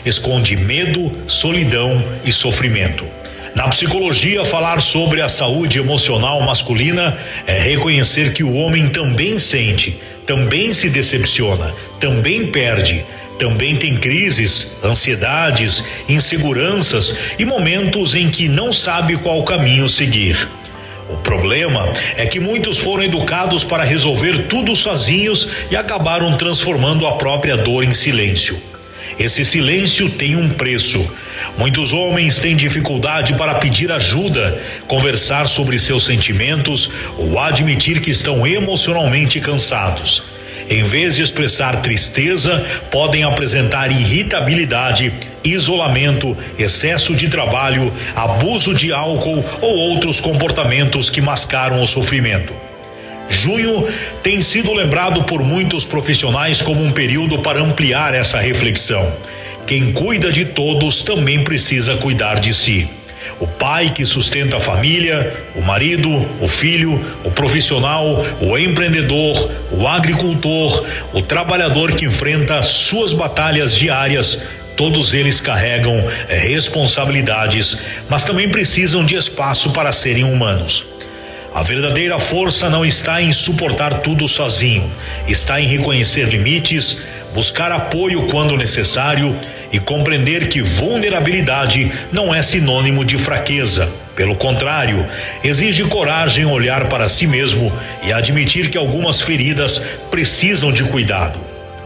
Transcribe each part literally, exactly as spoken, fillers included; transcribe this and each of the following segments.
esconde medo, solidão e sofrimento. Na psicologia, falar sobre a saúde emocional masculina é reconhecer que o homem também sente, também se decepciona, também perde, também tem crises, ansiedades, inseguranças e momentos em que não sabe qual caminho seguir. O problema é que muitos foram educados para resolver tudo sozinhos e acabaram transformando a própria dor em silêncio. Esse silêncio tem um preço. Muitos homens têm dificuldade para pedir ajuda, conversar sobre seus sentimentos ou admitir que estão emocionalmente cansados. Em vez de expressar tristeza, podem apresentar irritabilidade, isolamento, excesso de trabalho, abuso de álcool ou outros comportamentos que mascaram o sofrimento. Junho tem sido lembrado por muitos profissionais como um período para ampliar essa reflexão. Quem cuida de todos também precisa cuidar de si. O pai que sustenta a família, o marido, o filho, o profissional, o empreendedor, o agricultor, o trabalhador que enfrenta suas batalhas diárias, todos eles carregam responsabilidades, mas também precisam de espaço para serem humanos. A verdadeira força não está em suportar tudo sozinho, está em reconhecer limites, buscar apoio quando necessário e compreender que vulnerabilidade não é sinônimo de fraqueza. Pelo contrário, exige coragem olhar para si mesmo e admitir que algumas feridas precisam de cuidado.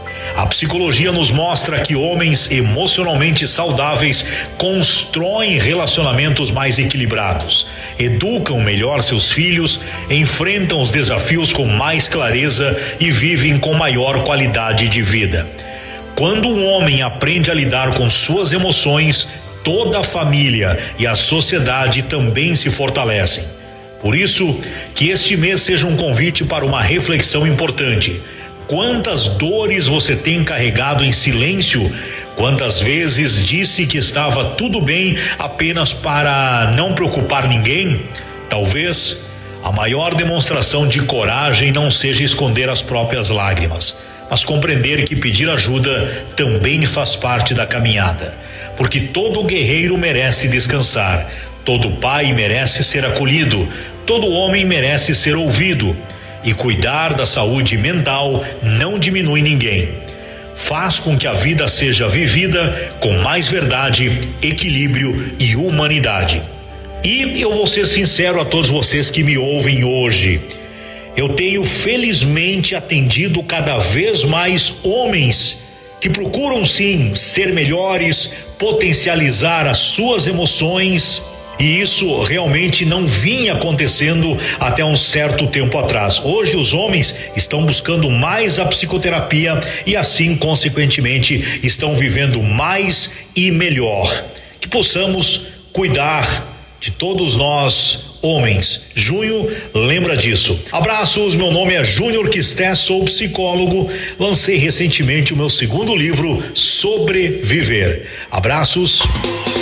A psicologia nos mostra que homens emocionalmente saudáveis constroem relacionamentos mais equilibrados, educam melhor seus filhos, enfrentam os desafios com mais clareza e vivem com maior qualidade de vida. Quando um homem aprende a lidar com suas emoções, toda a família e a sociedade também se fortalecem. Por isso, que este mês seja um convite para uma reflexão importante. Quantas dores você tem carregado em silêncio? Quantas vezes disse que estava tudo bem apenas para não preocupar ninguém? Talvez a maior demonstração de coragem não seja esconder as próprias lágrimas, mas compreender que pedir ajuda também faz parte da caminhada, porque todo guerreiro merece descansar, todo pai merece ser acolhido, todo homem merece ser ouvido, e cuidar da saúde mental não diminui ninguém. Faz com que a vida seja vivida com mais verdade, equilíbrio e humanidade. E eu vou ser sincero a todos vocês que me ouvem hoje. Eu tenho felizmente atendido cada vez mais homens que procuram sim ser melhores, potencializar as suas emoções, e isso realmente não vinha acontecendo até um certo tempo atrás. Hoje os homens estão buscando mais a psicoterapia e assim, consequentemente, estão vivendo mais e melhor. Que possamos cuidar de todos nós, homens. Junho lembra disso. Abraços, meu nome é Júnior Quisté, sou psicólogo. Lancei recentemente o meu segundo livro, Sobreviver. Abraços.